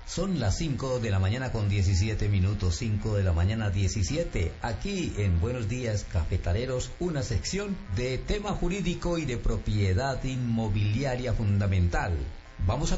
Son las 5 de la mañana con 17 minutos, 5 de la mañana 17. Aquí en Buenos Días Cafetaleros, una sección de tema jurídico y de propiedad inmobiliaria fundamental. Vamos a